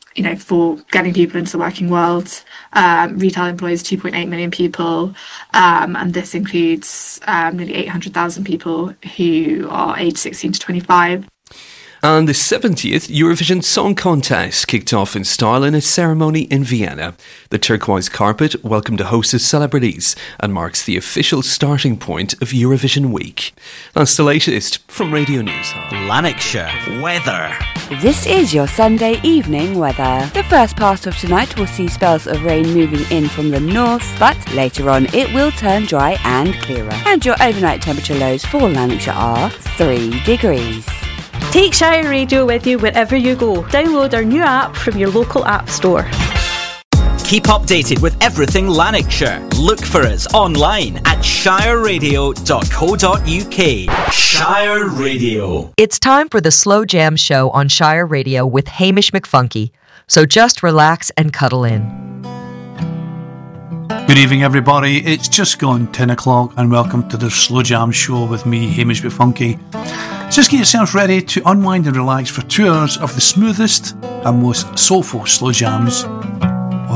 for getting people into the working world. Retail employs 2.8 million people, and this includes nearly 800,000 people who are aged 16 to 25. And the 70th Eurovision Song Contest kicked off in style in a ceremony in Vienna. The turquoise carpet welcomed a host of celebrities and marks the official starting point of Eurovision week. That's the latest from Radio News Hub. Lanarkshire weather. This is your Sunday evening weather. The first part of tonight will see spells of rain moving in from the north, but later on it will turn dry and clearer. And your overnight temperature lows for Lanarkshire are 3 degrees. Take Shire Radio with you wherever you go. Download our new app from your local app store. Keep updated with everything Lanarkshire. Look for us online at shireradio.co.uk. Shire Radio. It's time for the Slow Jam Show on Shire Radio with Hamish McFunky. So just relax and cuddle in. Good evening, everybody. It's just gone 10 o'clock and welcome to the Slow Jam Show with me, Hamish McFunky. Just get yourselves ready to unwind and relax for 2 hours of the smoothest and most soulful slow jams.